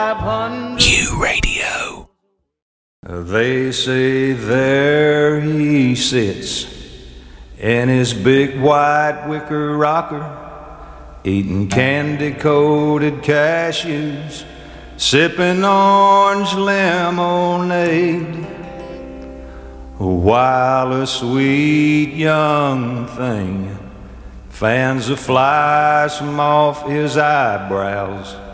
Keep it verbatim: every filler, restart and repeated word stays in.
Q Radio. They say there he sits in his big white wicker rocker, eating candy-coated cashews, sipping orange lemonade, while a sweet young thing fans the flies from off his eyebrows